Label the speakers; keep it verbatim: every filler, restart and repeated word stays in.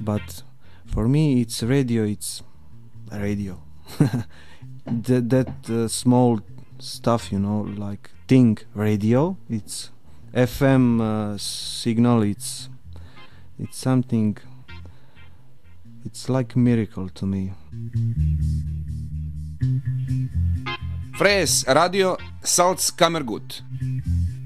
Speaker 1: but for me it's radio, it's radio. that that uh, small stuff, you know, like thing, radio, it's F M uh, signal, it's it's something, it's like a miracle to me.
Speaker 2: Fres Radio Salzkammergut.